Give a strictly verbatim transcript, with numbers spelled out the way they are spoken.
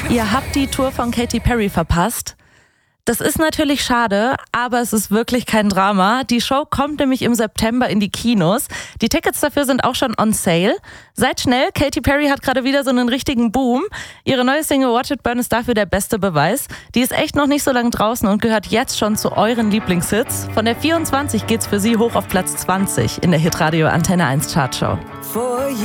Ihr habt die Tour von Katy Perry verpasst. Das ist natürlich schade, aber es ist wirklich kein Drama. Die Show kommt nämlich im September in die Kinos. Die Tickets dafür sind auch schon on sale. Seid schnell, Katy Perry hat gerade wieder so einen richtigen Boom. Ihre neue Single Watch It Burn ist dafür der beste Beweis. Die ist echt noch nicht so lange draußen und gehört jetzt schon zu euren Lieblingshits. Von der vierundzwanzig geht's für sie hoch auf Platz zwanzig in der Hitradio Antenne eins Chartshow.